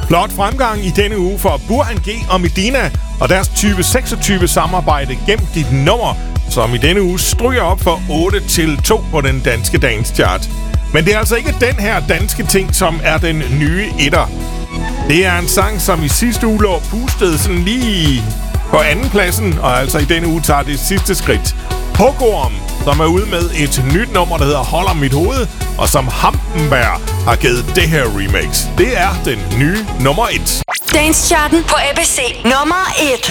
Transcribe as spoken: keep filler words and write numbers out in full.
Flot fremgang i denne uge for Burhan G og Medina og deres tyve seksogtyve samarbejde Gem dit nummer, som i denne uge stryger op for otte til to på den danske dagens chart. Men det er altså ikke den her danske ting, som er den nye etter. Det er en sang, som i sidste uge lå pustet sådan lige på anden pladsen, og altså i denne uge tager det sidste skridt. Hugorm, som er ude med et nyt nummer, der hedder Holder mit hoved, og som Hampenberg har givet det her remix. Det er den nye nummer et. Dagens charten på A B C nummer et.